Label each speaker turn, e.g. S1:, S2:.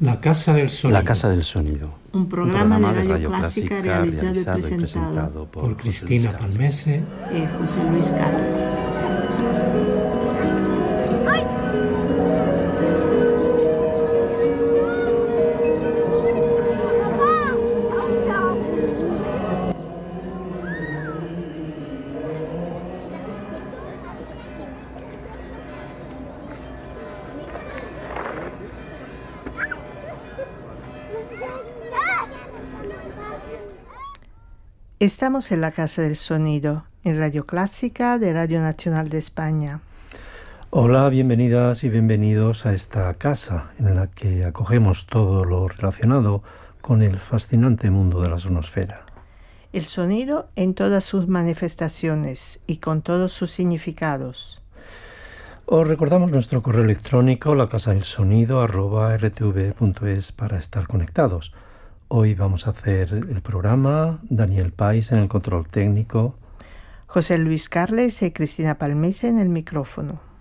S1: La Casa del Sonido.
S2: La Casa del Sonido.
S3: Un programa de Radio Clásica realizado y presentado
S1: por Cristina Palmese
S3: y José Luis Carles. Estamos en la Casa del Sonido, en Radio Clásica de Radio Nacional de España.
S2: Hola, bienvenidas y bienvenidos a esta casa en la que acogemos todo lo relacionado con el fascinante mundo de la sonosfera.
S3: El sonido en todas sus manifestaciones y con todos sus significados.
S2: Os recordamos nuestro correo electrónico lacasadelsonido@rtv.es para estar conectados. Hoy vamos a hacer el programa, Daniel Pais en el control técnico,
S3: José Luis Carles y Cristina Palmese en el micrófono.